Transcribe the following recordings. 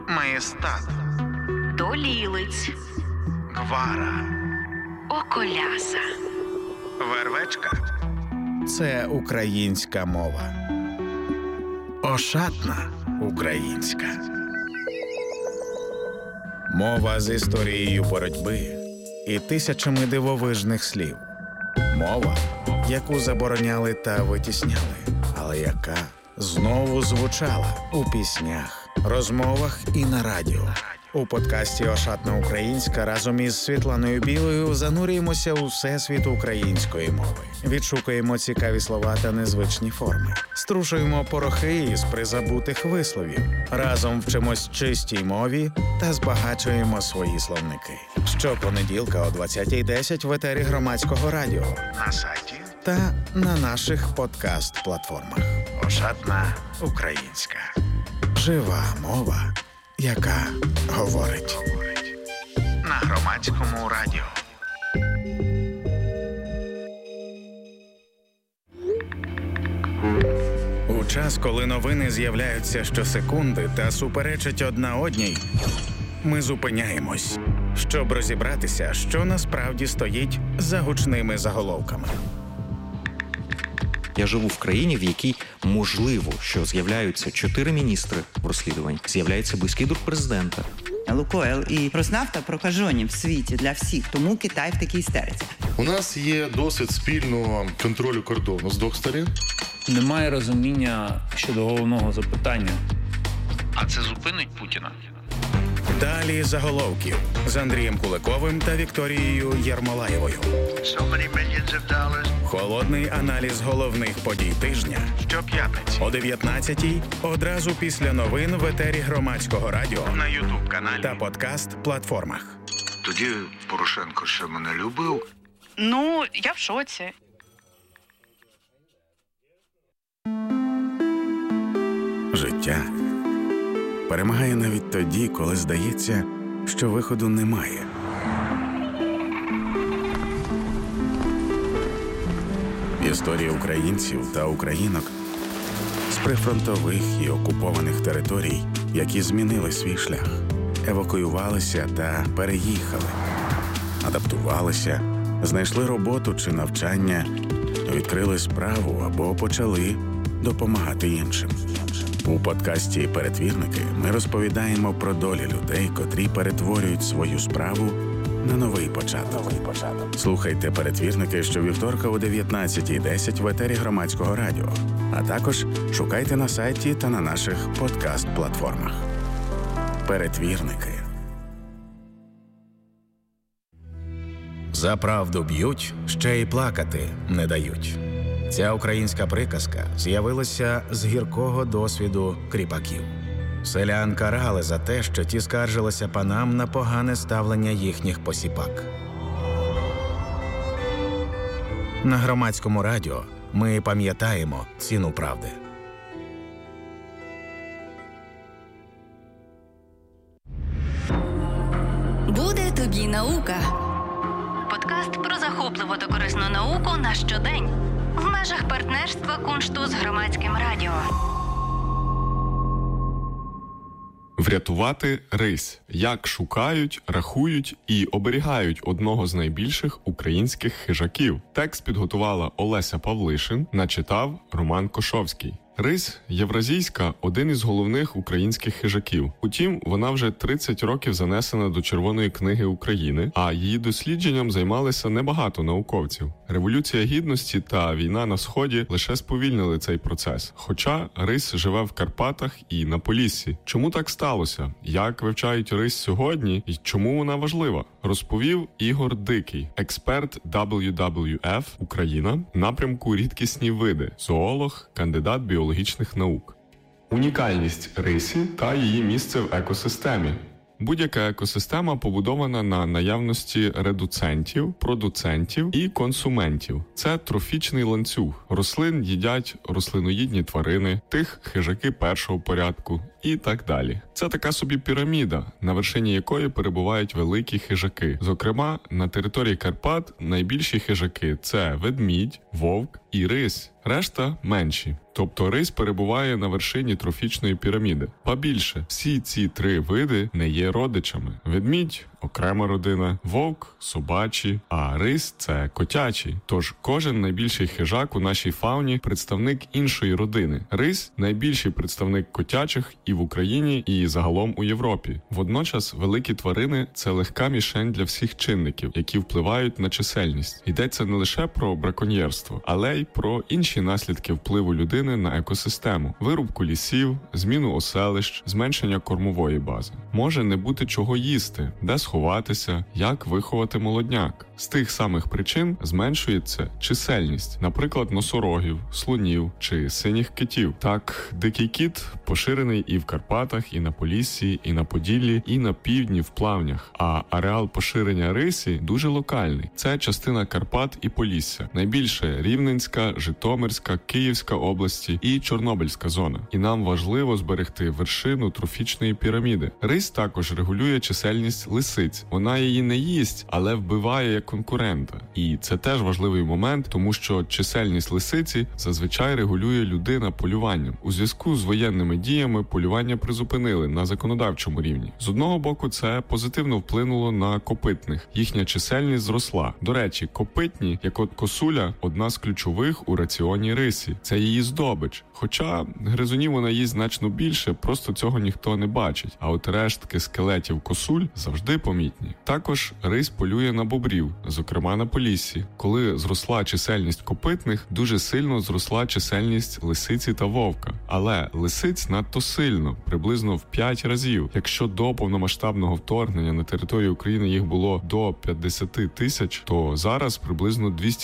Маєстат, Долілиць, Гвара, Околяса, Вервечка. Це українська мова. Ошатна українська. Мова з історією боротьби і тисячами дивовижних слів. Мова, яку забороняли та витісняли, але яка знову звучала у піснях, розмовах і на радіо. У подкасті «Ошатна українська» разом із Світланою Білою занурюємося у всесвіт української мови. Відшукуємо цікаві слова та незвичні форми. Струшуємо порохи із призабутих висловів. Разом вчимось чистій мові та збагачуємо свої словники. Щопонеділка о 20:10 в етері Громадського радіо. На сайті Та на наших подкаст-платформах. «Ошатна українська». Жива мова, яка говорить. на Громадському радіо. У час, коли новини з'являються щосекунди та суперечать одна одній, ми зупиняємось, щоб розібратися, що насправді стоїть за гучними заголовками. Я живу в країні, в якій можливо, що з'являються 4 міністри в розслідуванні, з'являється близький друг президента. Лукойл і Роснафта прокажені в світі для всіх, тому Китай в такій істериці. У нас є досвід спільного контролю кордону з двох сторін. Немає розуміння щодо головного запитання. А це зупинить Путіна? Далі заголовків з Андрієм Куликовим та Вікторією Єрмолаєвою. Холодний аналіз головних подій тижня. Щоп'ятниці О 19:00 одразу після новин в етері Громадського радіо на YouTube-каналі. та подкаст-платформах. Тоді Порошенко ще мене любив. Ну, я в шоці. Життя перемагає навіть тоді, коли здається, що виходу немає. Історія українців та українок з прифронтових і окупованих територій, які змінили свій шлях, евакуювалися та переїхали, адаптувалися, знайшли роботу чи навчання, відкрили справу або почали допомагати іншим. У подкасті «Перетвірники» ми розповідаємо про долі людей, котрі перетворюють свою справу на новий початок. Слухайте «Перетвірники» щовівторка о 19:10 в етері Громадського радіо, а також шукайте на сайті та на наших подкаст-платформах. «Перетвірники». За правду б'ють, ще й плакати не дають. Ця українська приказка з'явилася з гіркого досвіду кріпаків. Селян карали за те, що ті скаржилися панам на погане ставлення їхніх посіпак. На Громадському радіо ми пам'ятаємо ціну правди. Буде тобі наука. Подкаст про захопливу та корисну науку на щодень. В межах партнерства Куншту з Громадським радіо. Врятувати рись. Як шукають, рахують і оберігають одного з найбільших українських хижаків. Текст підготувала Олеся Павлишин, начитав Роман Кошовський. Рись євразійська – один із головних українських хижаків. Утім, вона вже 30 років занесена до Червоної книги України, а її дослідженням займалися небагато науковців. Революція Гідності та війна на Сході лише сповільнили цей процес. Хоча рись живе в Карпатах і на Поліссі. Чому так сталося? Як вивчають рись сьогодні і чому вона важлива? Розповів Ігор Дикий, експерт WWF Україна, напрямку рідкісні види, зоолог, кандидат біологічних наук. Унікальність рисі та її місце в екосистемі. Будь-яка екосистема побудована на наявності редуцентів, продуцентів і консументів. Це трофічний ланцюг. Рослин їдять рослиноїдні тварини, тих хижаки першого порядку, і так далі. Це така собі піраміда, на вершині якої перебувають великі хижаки. Зокрема, на території Карпат найбільші хижаки – це ведмідь, вовк і рись. Решта менші. Тобто рись перебуває на вершині трофічної піраміди. Ба більше, всі ці три види не є родичами. Ведмідь – окрема родина, вовк – собачі, а рись – це котячий. Тож кожен найбільший хижак у нашій фауні – представник іншої родини. Рись – найбільший представник котячих і в Україні, і загалом у Європі. Водночас великі тварини – це легка мішень для всіх чинників, які впливають на чисельність. Йдеться не лише про браконьєрство, але й про інші наслідки впливу людини на екосистему, вирубку лісів, зміну оселищ, зменшення кормової бази. Може не бути чого їсти, де сховатися, як виховати молодняк. З тих самих причин зменшується чисельність, наприклад, носорогів, слонів чи синіх китів. Так, дикий кіт поширений і в Карпатах, і на Поліссі, і на Поділлі, і на півдні в Плавнях. А ареал поширення рисі дуже локальний. Це частина Карпат і Полісся. Найбільше Рівненська, Житомирська, Київська області і Чорнобильська зона. І нам важливо зберегти вершину трофічної піраміди. Рись також регулює чисельність лисиць. Вона її не їсть, але вбиває як конкурента. І це теж важливий момент, тому що чисельність лисиці зазвичай регулює людина полюванням. У зв'язку з воєнними діями полювання призупинили на законодавчому рівні. З одного боку, це позитивно вплинуло на копитних. Їхня чисельність зросла. До речі, копитні, як от косуля, одна з ключових у раціоні рисі. Це її здобич. Хоча гризунів вона їсть значно більше, просто цього ніхто не бачить. А от рештки скелетів косуль завжди помітні. Також рись полює на бобрів, зокрема на Поліссі. Коли зросла чисельність копитних, дуже сильно зросла чисельність лисиці та вовка. Але лисиць надто сильно, приблизно в 5 разів. Якщо до повномасштабного вторгнення на території України їх було до 50 тисяч, то зараз приблизно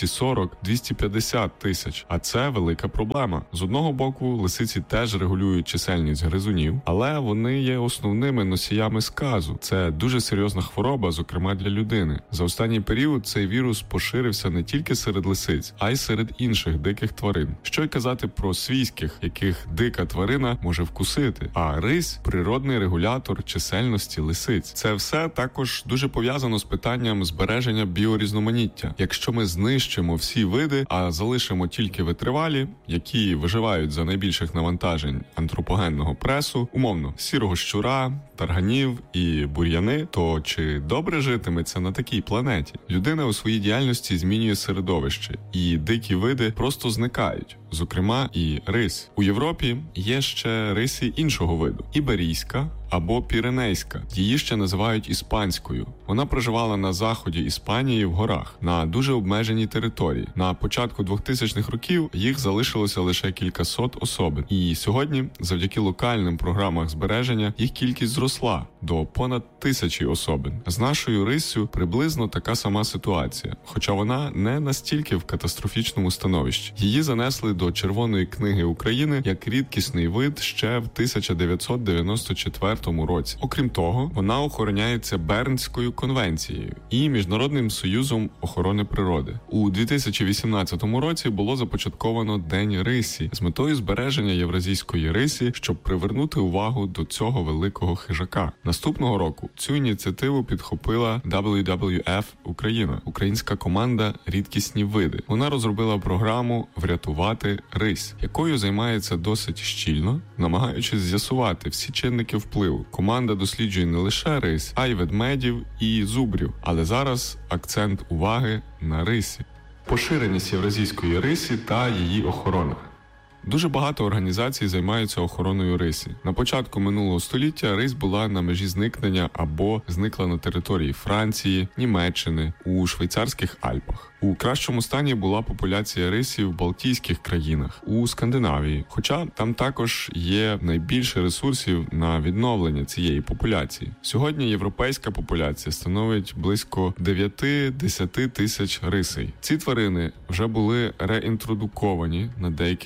240-250 тисяч. А це велика проблема. З одного боку, лисиці теж регулюють чисельність гризунів, але вони є основними носіями сказу. Це дуже серйозна хвороба, зокрема для людини. За останній період цей вірус поширився не тільки серед лисиць, а й серед інших диких тварин. Що й казати про свійських, яких дика тварина може вкусити, а рись – природний регулятор чисельності лисиць. Це все також дуже пов'язано з питанням збереження біорізноманіття. Якщо ми знищимо всі види, а залишимо тільки витривалі, які виживають за найбільших навантажень антропогенного пресу, умовно, сірого щура, тарганів і бур'яни, то чи добре житиметься на такій планеті? Людина у своїй діяльності змінює середовище, і дикі види просто зникають, зокрема і рись. У Європі є ще риси іншого виду – іберійська або піренейська. Її ще називають іспанською. Вона проживала на заході Іспанії в горах, на дуже обмеженій території. На початку 2000-х років їх залишилося лише кількасот особин. І сьогодні, завдяки локальним програмах збереження, їх кількість зросла до понад 1000 особин. З нашою риссю приблизно така сама ситуація, хоча вона не настільки в катастрофічному становищі. Її занесли до Червоної книги України як рідкісний вид ще в 1994 році. Окрім того, вона охороняється Бернською конвенцією і Міжнародним союзом охорони природи. У 2018 році було започатковано День рисі з метою збереження євразійської рисі, щоб привернути увагу до цього великого хижака. Наступного року цю ініціативу підхопила WWF Україна, українська команда «Рідкісні види». Вона розробила програму «Врятувати рись», якою займається досить щільно, намагаючись з'ясувати всі чинники впливу. Команда досліджує не лише рись, а й ведмедів і зубрів. Але зараз акцент уваги на рисі. Поширеність євразійської рисі та її охорона. Дуже багато організацій займаються охороною рисі. На початку минулого століття рись була на межі зникнення або зникла на території Франції, Німеччини, у швейцарських Альпах. У кращому стані була популяція рисі в Балтійських країнах, у Скандинавії. Хоча там також є найбільше ресурсів на відновлення цієї популяції. Сьогодні європейська популяція становить близько 9-10 тисяч рисей. Ці тварини вже були реінтродуковані на деяких територіях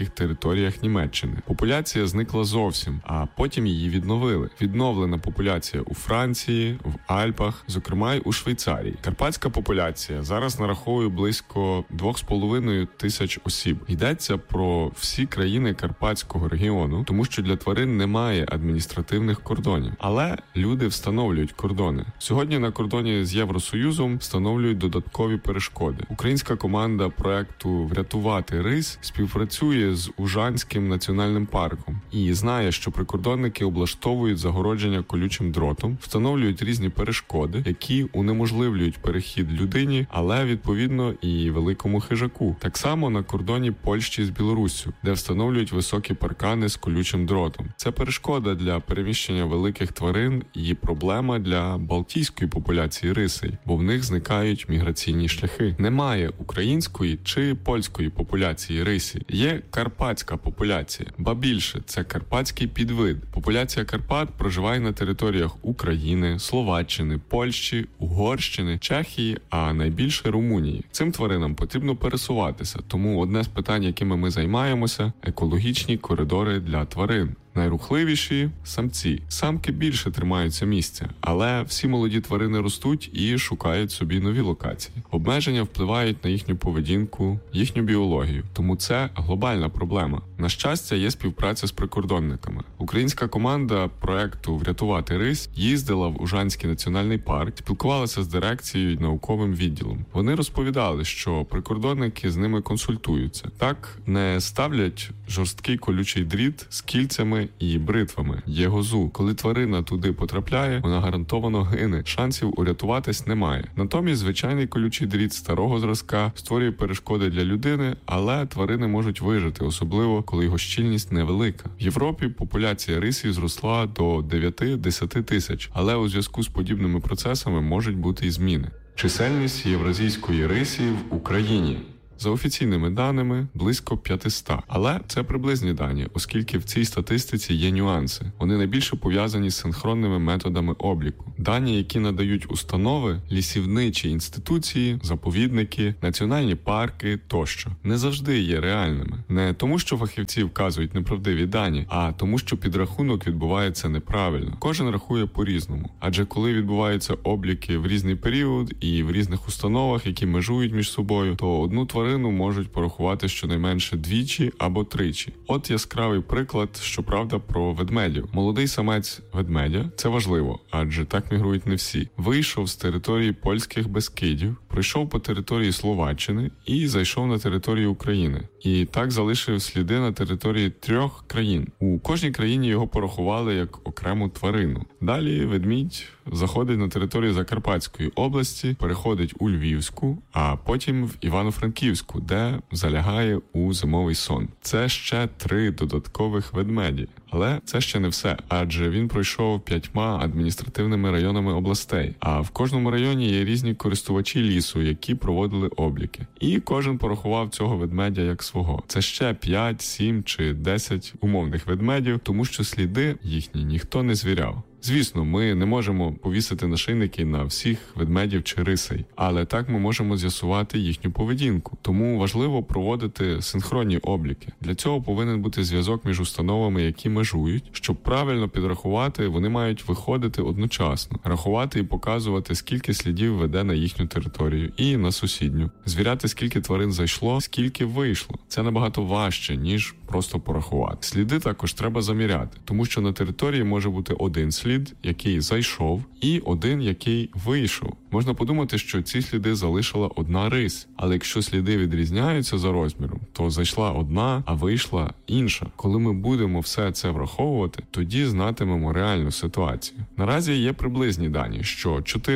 територіях Німеччини. Популяція зникла зовсім, а потім її відновили. Відновлена популяція у Франції, в Альпах, зокрема й у Швейцарії. Карпатська популяція зараз нараховує близько 2,5 тисяч осіб. Йдеться про всі країни Карпатського регіону, тому що для тварин немає адміністративних кордонів. Але люди встановлюють кордони. Сьогодні на кордоні з Євросоюзом встановлюють додаткові перешкоди. Українська команда проекту «Врятувати рись» співпрацює з Ужанським національним парком і знає, що прикордонники облаштовують загородження колючим дротом, встановлюють різні перешкоди, які унеможливлюють перехід людині, але відповідно і великому хижаку. Так само на кордоні Польщі з Білоруссю, де встановлюють високі паркани з колючим дротом. Це перешкода для переміщення великих тварин і проблема для балтійської популяції рисей, бо в них зникають міграційні шляхи. Немає української чи польської популяції рисі. Є карпатська популяція. Ба більше, це карпатський підвид. Популяція Карпат проживає на територіях України, Словаччини, Польщі, Угорщини, Чехії, а найбільше Румунії. Цим тваринам потрібно пересуватися, тому одне з питань, якими ми займаємося – екологічні коридори для тварин. Найрухливіші – самці. Самки більше тримаються місця, але всі молоді тварини ростуть і шукають собі нові локації. Обмеження впливають на їхню поведінку, їхню біологію, тому це глобальна проблема. На щастя, є співпраця з прикордонниками. Українська команда проекту «Врятувати рись» їздила в Ужанський національний парк, спілкувалася з дирекцією і науковим відділом. Вони розповідали, що прикордонники з ними консультуються. Так не ставлять жорсткий колючий дріт з кільцями і бритвами. Є гозу. Коли тварина туди потрапляє, вона гарантовано гине. Шансів урятуватись немає. Натомість звичайний колючий дріт старого зразка створює перешкоди для людини, але тварини можуть вижити, особливо коли його щільність невелика. В Європі популяція рисів зросла до 9-10 тисяч, але у зв'язку з подібними процесами можуть бути і зміни. Чисельність євразійської рисі в Україні. За офіційними даними, близько 500. Але це приблизні дані, оскільки в цій статистиці є нюанси. Вони найбільше пов'язані з синхронними методами обліку. Дані, які надають установи, лісівничі інституції, заповідники, національні парки тощо, не завжди є реальними. Не тому, що фахівці вказують неправдиві дані, а тому, що підрахунок відбувається неправильно. Кожен рахує по-різному. Адже коли відбуваються обліки в різний період і в різних установах, які межують між собою, то одну тварину можуть порахувати щонайменше двічі або тричі. От яскравий приклад, щоправда, про ведмедів. Молодий самець ведмедя – це важливо, адже так мігрують не всі. Вийшов з території польських Бескидів, пройшов по території Словаччини і зайшов на територію України. І так залишив сліди на території 3 країн. У кожній країні його порахували як окрему тварину. Далі ведмідь заходить на територію Закарпатської області, переходить у Львівську, а потім в Івано-Франківську, де залягає у зимовий сон. Це ще 3 додаткових ведмеді. Але це ще не все, адже він пройшов 5 адміністративними районами областей. А в кожному районі є різні користувачі лісу, які проводили обліки. І кожен порахував цього ведмедя як свого. Це ще 5, 7 чи 10 умовних ведмедів, тому що сліди їхні ніхто не звіряв. Звісно, ми не можемо повісити нашийники на всіх ведмедів чи рисей, але так ми можемо з'ясувати їхню поведінку. Тому важливо проводити синхронні обліки. Для цього повинен бути зв'язок між установами, які межують. Щоб правильно підрахувати, вони мають виходити одночасно, рахувати і показувати, скільки слідів веде на їхню територію і на сусідню. Звіряти, скільки тварин зайшло, скільки вийшло. Це набагато важче, ніж просто порахувати. Сліди також треба заміряти, тому що на території може бути один слід, який зайшов, і один, який вийшов. Можна подумати, що ці сліди залишила одна рись, але якщо сліди відрізняються за розміром, то зайшла одна, а вийшла інша. Коли ми будемо все це враховувати, тоді знатимемо реальну ситуацію. Наразі є приблизні дані, що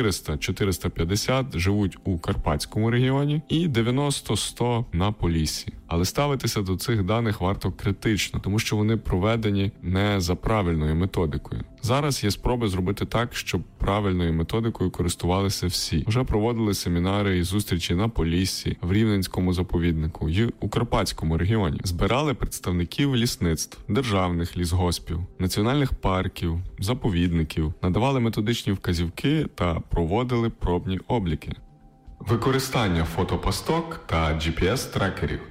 400-450 живуть у Карпатському регіоні і 90-100 на Поліссі. Але ставитися до цих даних варто критично, тому що вони проведені не за правильною методикою. Зараз є спроби зробити так, щоб правильною методикою користувалися всі. Вже проводили семінари і зустрічі на Поліссі, в Рівненському заповіднику і у Карпатському регіоні. Збирали представників лісництв, державних лісгоспів, національних парків, заповідників, надавали методичні вказівки та проводили пробні обліки. Використання фотопасток та GPS-трекерів.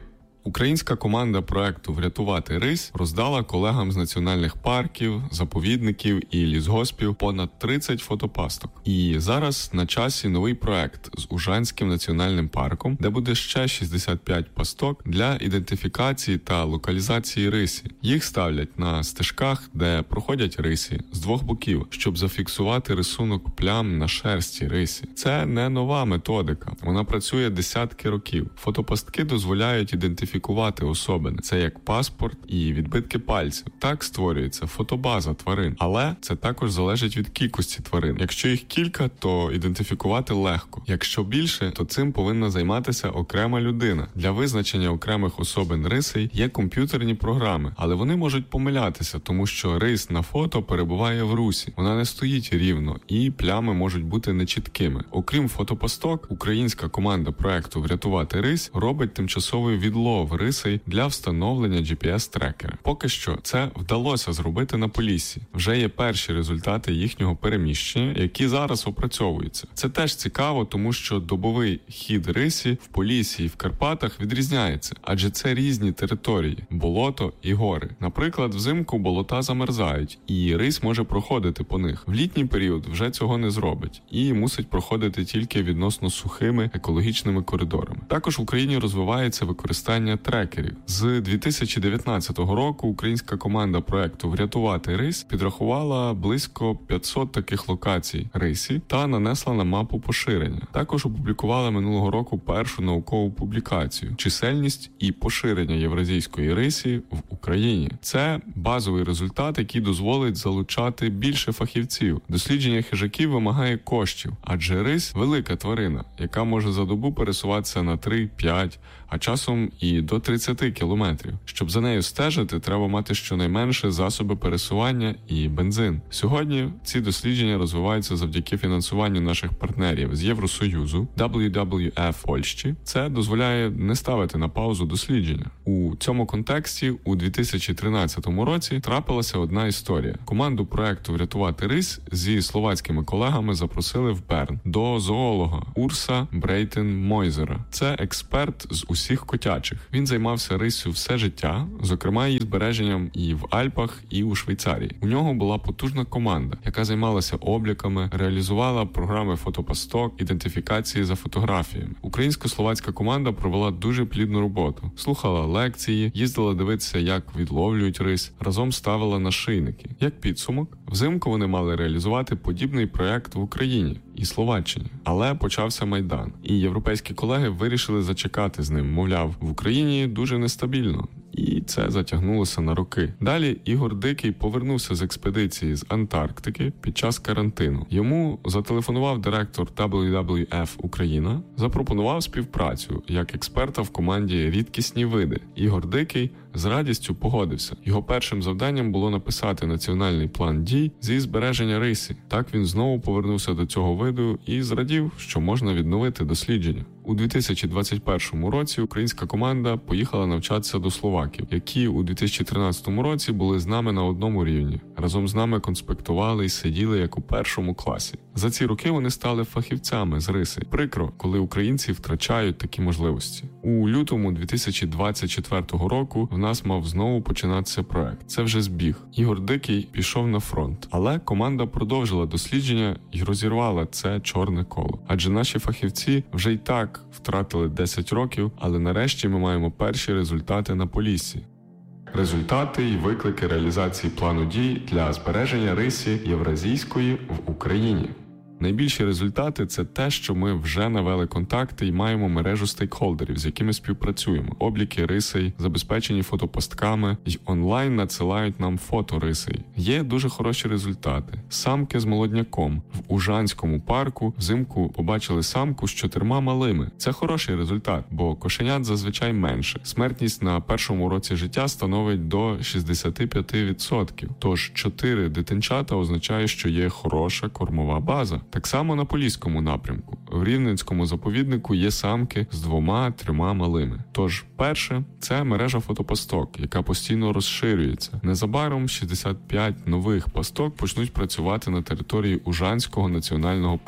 Українська команда проекту «Врятувати рись» роздала колегам з національних парків, заповідників і лісгоспів понад 30 фотопасток. І зараз на часі новий проект з Ужанським національним парком, де буде ще 65 пасток для ідентифікації та локалізації рисі. Їх ставлять на стежках, де проходять рисі, з двох боків, щоб зафіксувати рисунок плям на шерсті рисі. Це не нова методика. Вона працює десятки років. Фотопастки дозволяють ідентифікувати особини. Це як паспорт і відбитки пальців. Так створюється фотобаза тварин. Але це також залежить від кількості тварин. Якщо їх кілька, то ідентифікувати легко. Якщо більше, то цим повинна займатися окрема людина. Для визначення окремих особин рисей є комп'ютерні програми, але вони можуть помилятися, тому що рись на фото перебуває в русі. Вона не стоїть рівно, і плями можуть бути нечіткими. Окрім фотопасток, українська команда проекту «Врятувати рись» робить тимчасовий відлов рисей для встановлення GPS-трекера. Поки що це вдалося зробити на Поліссі. Вже є перші результати їхнього переміщення, які зараз опрацьовуються. Це теж цікаво, тому що добовий хід рисі в Поліссі і в Карпатах відрізняється, адже це різні території – болото і гори. Наприклад, взимку болота замерзають, і рись може проходити по них. В літній період вже цього не зробить і мусить проходити тільки відносно сухими екологічними коридорами. Також в Україні розвивається використання трекерів. З 2019 року українська команда проекту «Врятувати рись» підрахувала близько 500 таких локацій рисі та нанесла на мапу поширення. Також опублікувала минулого року першу наукову публікацію «Чисельність і поширення євразійської рисі в Україні». Це базовий результат, який дозволить залучати більше фахівців. Дослідження хижаків вимагає коштів, адже рись – велика тварина, яка може за добу пересуватися на 3-5, а часом і до 30 кілометрів. Щоб за нею стежити, треба мати щонайменше засоби пересування і бензин. Сьогодні ці дослідження розвиваються завдяки фінансуванню наших партнерів з Євросоюзу, WWF Польщі. Це дозволяє не ставити на паузу дослідження. У цьому контексті у 2013 році трапилася одна історія. Команду проекту «Врятувати рись» зі словацькими колегами запросили в Берн до зоолога Урса Брейтен-Мойзера. Це експерт з усіх котячих. Він займався риссю все життя, зокрема її збереженням і в Альпах, і у Швейцарії. У нього була потужна команда, яка займалася обліками, реалізувала програми фотопасток, ідентифікації за фотографіями. Українсько-словацька команда провела дуже плідну роботу. Слухала лекції, їздила дивитися, як відловлюють рись, разом ставила нашийники. Як підсумок, взимку вони мали реалізувати подібний проєкт в Україні і Словаччині. Але почався Майдан. І європейські колеги вирішили зачекати з ним. Мовляв, в Україні дуже нестабільно. І це затягнулося на роки. Далі Ігор Дикий повернувся з експедиції з Антарктики під час карантину. Йому зателефонував директор WWF Україна, запропонував співпрацю як експерта в команді «Рідкісні види». Ігор Дикий з радістю погодився. Його першим завданням було написати національний план дій зі збереження рисі. Так він знову повернувся до цього виду і зрадів, що можна відновити дослідження. У 2021 році українська команда поїхала навчатися до словаків, які у 2013 році були з нами на одному рівні. Разом з нами конспектували і сиділи як у першому класі. За ці роки вони стали фахівцями з риси. Прикро, коли українці втрачають такі можливості. У лютому 2024 року в нас мав знову починатися проект. Це вже збіг. Ігор Дикий пішов на фронт. Але команда продовжила дослідження і розірвала це чорне коло. Адже наші фахівці вже й так втратили 10 років, але нарешті ми маємо перші результати на Поліссі. Результати і виклики реалізації плану дій для збереження рисі євразійської в Україні. Найбільші результати – це те, що ми вже навели контакти і маємо мережу стейкхолдерів, з якими співпрацюємо. Обліки рисей, забезпечені фотопастками і онлайн надсилають нам фото рисей. Є дуже хороші результати. Самки з молодняком. В Ужанському парку взимку побачили самку з 4 малими. Це хороший результат, бо кошенят зазвичай менше. Смертність на першому році життя становить до 65%. Тож 4 дитинчата означає, що є хороша кормова база. Так само на Поліському напрямку. В Рівненському заповіднику є самки з 2-3 малими. Тож, перше – це мережа фотопасток, яка постійно розширюється. Незабаром 65 нових пасток почнуть працювати на території Ужанського національного парку.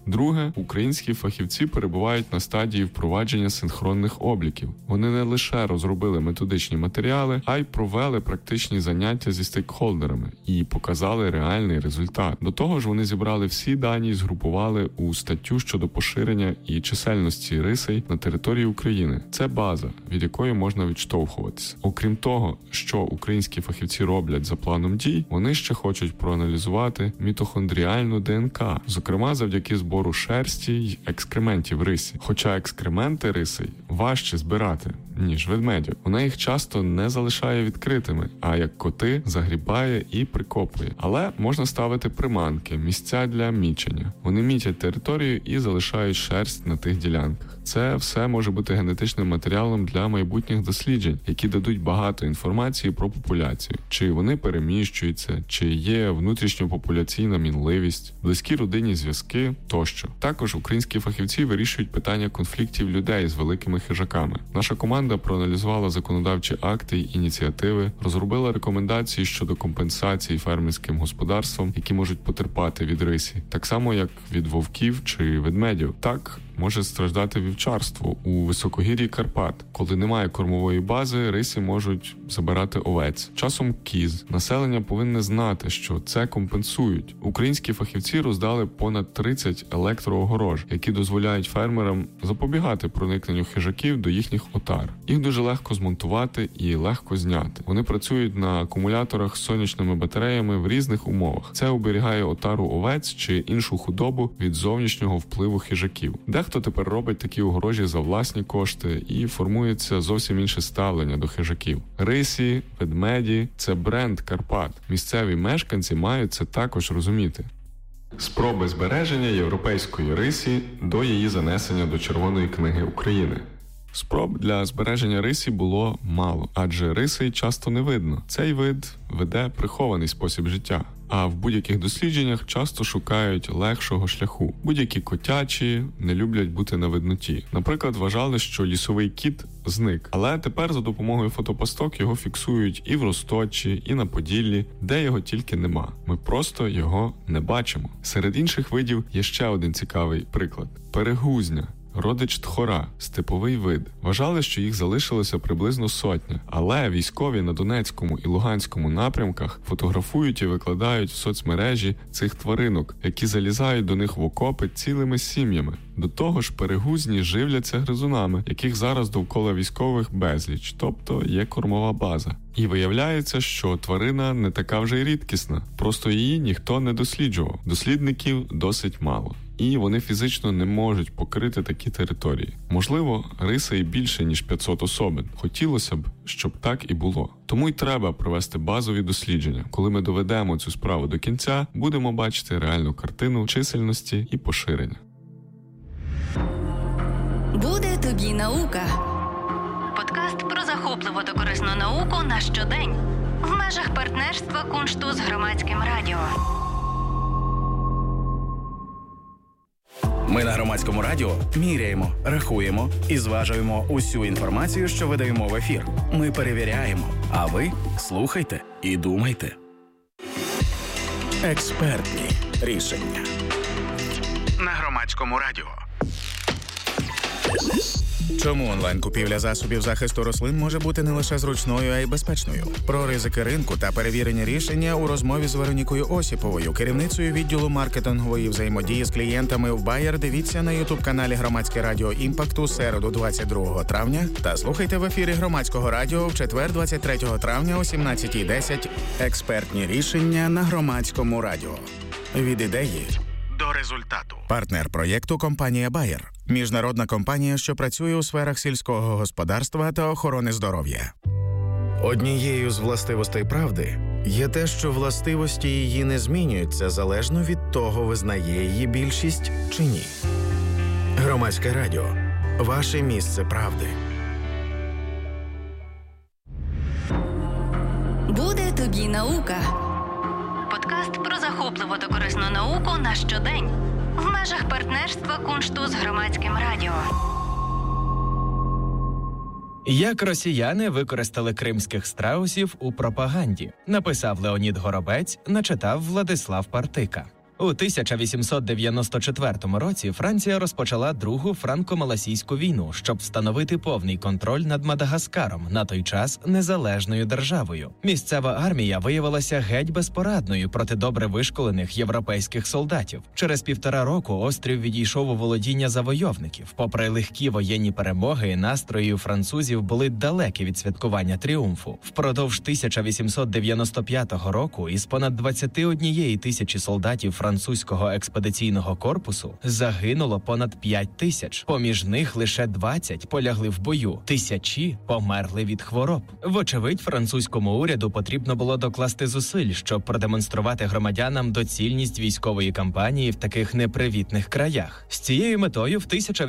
Друге, українські фахівці перебувають на стадії впровадження синхронних обліків. Вони не лише розробили методичні матеріали, а й провели практичні заняття зі стейкхолдерами і показали реальний результат. До того ж, вони зібрали всі дані і згрупували у статтю щодо поширення і чисельності рисей на території України. Це база, від якої можна відштовхуватися. Окрім того, що українські фахівці роблять за планом дій, вони ще хочуть проаналізувати мітохондріальну ДНК, зокрема завдяки збору шерсті й екскрементів рисі. Хоча екскременти рисей важче збирати, ніж ведмедів. Вона їх часто не залишає відкритими, а як коти загрібає і прикопує. Але можна ставити приманки, місця для мічення. Вони мітять територію і залишають шерсть на тих ділянках. Це все може бути генетичним матеріалом для майбутніх досліджень, які дадуть багато інформації про популяцію. Чи вони переміщуються, чи є внутрішньопопуляційна мінливість, близькі родинні зв'язки тощо. Також українські фахівці вирішують питання конфліктів людей з великими хижаками. Наша команда проаналізувала законодавчі акти й ініціативи, розробила рекомендації щодо компенсації фермерським господарствам, які можуть потерпати від рисі, так само як від вовків чи ведмедів. Так може страждати вівчарство у високогір'ї Карпат. Коли немає кормової бази, рисі можуть забирати овець, часом кіз. Населення повинне знати, що це компенсують. Українські фахівці роздали понад 30 електроогорож, які дозволяють фермерам запобігати проникненню хижаків до їхніх отар. Їх дуже легко змонтувати і легко зняти. Вони працюють на акумуляторах з сонячними батареями в різних умовах. Це оберігає отару овець чи іншу худобу від зовнішнього впливу хижаків. Дехто тепер робить такі огорожі за власні кошти і формується зовсім інше ставлення до хижаків. Рисі, ведмеді – це бренд Карпат. Місцеві мешканці мають це також розуміти. Спроби збереження європейської рисі до її занесення до Червоної книги України. Спроб для збереження рисі було мало, адже рисей часто не видно. Цей вид веде прихований спосіб життя. А в будь-яких дослідженнях часто шукають легшого шляху. Будь-які котячі не люблять бути на видноті. Наприклад, вважали, що лісовий кіт зник. Але тепер за допомогою фотопасток його фіксують і в Розточі, і на Поділлі, де його тільки нема. Ми просто його не бачимо. Серед інших видів є ще один цікавий приклад. Перегузня. Родич тхора, степовий вид. Вважали, що їх залишилося приблизно 100, але військові на Донецькому і Луганському напрямках фотографують і викладають в соцмережі цих тваринок, які залізають до них в окопи цілими сім'ями. До того ж, перегузні живляться гризунами, яких зараз довкола військових безліч, тобто є кормова база. І виявляється, що тварина не така вже й рідкісна, просто її ніхто не досліджував. Дослідників досить мало. І вони фізично не можуть покрити такі території. Можливо, риса і більше, ніж 500 особин. Хотілося б, щоб так і було. Тому й треба провести базові дослідження. Коли ми доведемо цю справу до кінця, будемо бачити реальну картину чисельності і поширення. Буде тобі наука. Подкаст про захопливу та корисну науку на щодень. В межах партнерства Куншту з Громадським радіо. Ми на Громадському радіо міряємо, рахуємо і зважуємо усю інформацію, що видаємо в ефір. Ми перевіряємо, а ви слухайте і думайте. Експертні рішення. На Громадському радіо. Чому онлайн-купівля засобів захисту рослин може бути не лише зручною, а й безпечною? Про ризики ринку та перевірені рішення у розмові з Веронікою Осіповою, керівницею відділу маркетингової взаємодії з клієнтами в Bayer. Дивіться на ютуб-каналі Громадське радіо Імпакту середу 22 травня та слухайте в ефірі Громадського радіо в четвер 23 травня о 17:10. Експертні рішення на Громадському радіо. Від ідеї До результату. Партнер проєкту – компанія Bayer. Міжнародна компанія, що працює у сферах сільського господарства та охорони здоров'я. Однією з властивостей правди є те, що властивості її не змінюються залежно від того, визнає її більшість чи ні. Громадське радіо. Ваше місце правди. Буде тобі наука. Подкаст про захопливу та корисну науку на щодень. В межах партнерства Куншту з Громадським радіо. Як росіяни використали кримських страусів у пропаганді, написав Леонід Горобець, начитав Владислав Партика. У 1894 році Франція розпочала Другу франко-малайзійську війну, щоб встановити повний контроль над Мадагаскаром, на той час незалежною державою. Місцева армія виявилася геть безпорадною проти добре вишколених європейських солдатів. Через 1,5 року острів відійшов у володіння завойовників. Попри легкі воєнні перемоги, настрої у французів були далекі від святкування тріумфу. Впродовж 1895 року із понад 21 тисячі солдатів французького експедиційного корпусу загинуло понад 5 тисяч. Поміж них лише 20 полягли в бою. Тисячі померли від хвороб. Вочевидь, французькому уряду потрібно було докласти зусиль, щоб продемонструвати громадянам доцільність військової кампанії в таких непривітних краях. З цією метою в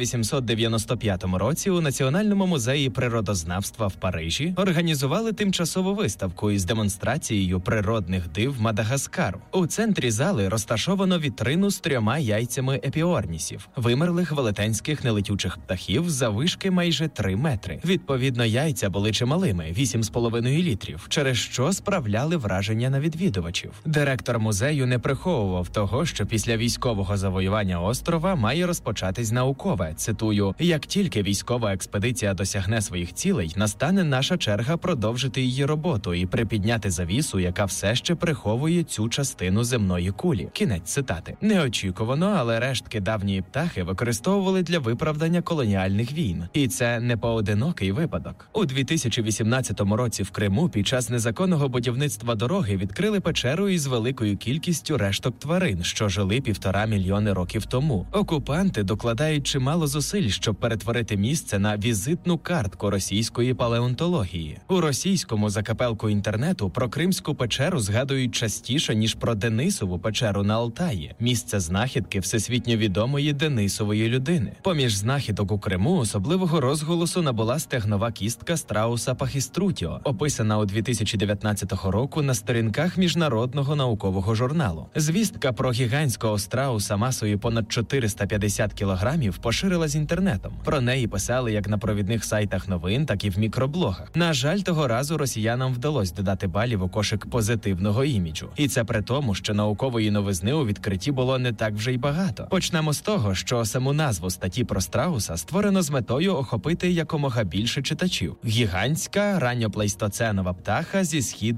1895 році у Національному музеї природознавства в Парижі організували тимчасову виставку із демонстрацією природних див Мадагаскару. У центрі зали розташовано вітрину з 3 яйцями епіорнісів, вимерлих велетенських нелетючих птахів заввишки майже 3 метри. Відповідно, яйця були чималими – 8,5 літрів, через що справляли враження на відвідувачів. Директор музею не приховував того, що після військового завоювання острова має розпочатись наукове, цитую, «Як тільки військова експедиція досягне своїх цілей, настане наша черга продовжити її роботу і припідняти завісу, яка все ще приховує цю частину земної кулі». Кінець цитати. Неочікувано, але рештки давньої птахи використовували для виправдання колоніальних війн. І це не поодинокий випадок. У 2018 році в Криму під час незаконного будівництва дороги відкрили печеру із великою кількістю решток тварин, що жили 1,5 мільйони років тому. Окупанти докладають чимало зусиль, щоб перетворити місце на візитну картку російської палеонтології. У російському закапелку інтернету про Кримську печеру згадують частіше, ніж про Денисову печеру на Алтаї, місце знахідки всесвітньо відомої Денисової людини. Поміж знахідок у Криму особливого розголосу набула стегнова кістка страуса Пахіструтіо, описана у 2019 року на сторінках міжнародного наукового журналу. Звістка про гігантського страуса масою понад 450 кілограмів поширилась інтернетом. Про неї писали як на провідних сайтах новин, так і в мікроблогах. На жаль, того разу росіянам вдалося додати балів у кошик позитивного іміджу. І це при тому, що наукової новизни у відкритті було не так вже й багато. Почнемо з того, що саму назву статті про страуса створено з метою охопити якомога більше читачів. Гігантська ранньоплейстоценова птаха зі східної